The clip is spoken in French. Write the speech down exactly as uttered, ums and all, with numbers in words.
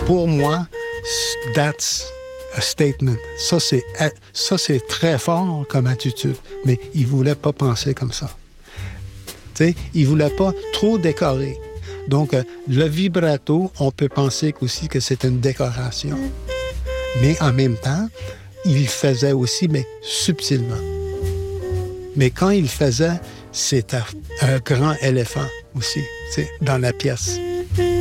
Pour moi, that's a statement. Ça, c'est, ça, c'est très fort comme attitude. Mais il ne voulait pas penser comme ça. Tu sais, il ne voulait pas trop décorer. Donc, euh, le vibrato, on peut penser aussi que c'est une décoration. Mais en même temps, il faisait aussi, mais subtilement. Mais quand il faisait, c'était un grand éléphant aussi, tu sais, dans la pièce.